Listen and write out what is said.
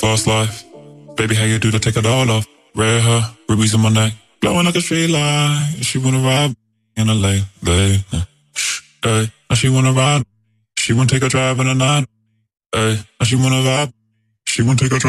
fast life. Baby, how you do to take it all off? Red hair, rubies on my neck, blowing like a street light. She wanna ride in a late. Hey, now she wanna ride. She wanna take a drive in the night. Hey, now she wanna vibe. She wanna take a drive.